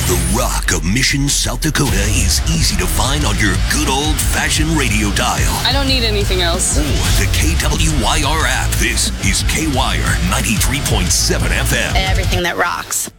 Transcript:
The rock of Mission, South Dakota is easy to find on your good old-fashioned radio dial. I don't need anything else. Or the KWYR app. This is KWYR 93.7 FM. Everything that rocks.